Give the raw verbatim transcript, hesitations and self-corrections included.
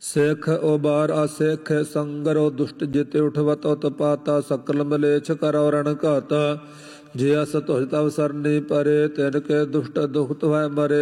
ਸਿੱਖ ਉਬਾਰ ਅਸਿੱਖ ਸੰਗਰੋ ਦੁਸ਼ਟ ਜਿਤੇ ਉਠਵਤ ਉਤਪਾਤਾ ਸਕਲ ਮਲੇਛ ਕਰੋ ਰਣ ਘਾਤਾ ਜੇ ਅਸ ਤੁਜ ਤਵ ਸਰਨੀ ਪਰੇ ਤਿਨ ਕੇ ਦੁਸ਼ਟ ਦੁਖਤ ਹੋਇ ਮਰੇ